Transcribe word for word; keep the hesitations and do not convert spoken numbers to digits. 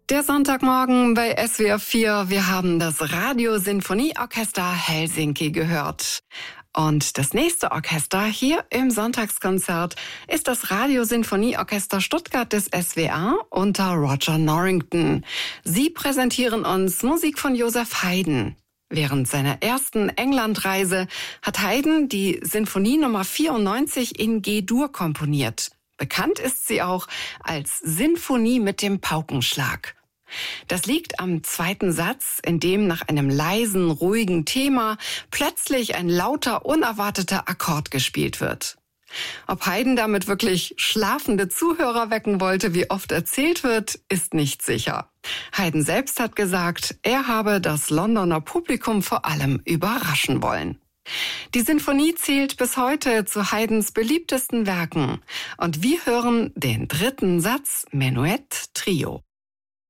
Der Sonntagmorgen bei S W R vier. Wir haben das Radio-Sinfonieorchester Helsinki gehört. Und das nächste Orchester hier im Sonntagskonzert ist das Radio-Sinfonieorchester Stuttgart des S W R unter Roger Norrington. Sie präsentieren uns Musik von Joseph Haydn. Während seiner ersten Englandreise hat Haydn die Sinfonie Nummer vierundneunzig in G-Dur komponiert. Bekannt ist sie auch als Sinfonie mit dem Paukenschlag. Das liegt am zweiten Satz, in dem nach einem leisen, ruhigen Thema plötzlich ein lauter, unerwarteter Akkord gespielt wird. Ob Haydn damit wirklich schlafende Zuhörer wecken wollte, wie oft erzählt wird, ist nicht sicher. Haydn selbst hat gesagt, er habe das Londoner Publikum vor allem überraschen wollen. Die Sinfonie zählt bis heute zu Haydns beliebtesten Werken und wir hören den dritten Satz Menuett Trio.